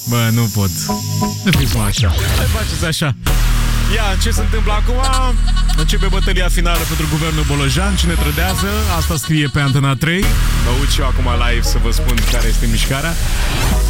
Bă, nu pot. Nu fiți mă așa. Hai faceți așa. Ia, ce se întâmplă acum? Începe bătălia finală pentru guvernul Bolojan. Cine trădează? Asta scrie pe Antena 3. Mă uit și eu acum live să vă spun care este mișcarea.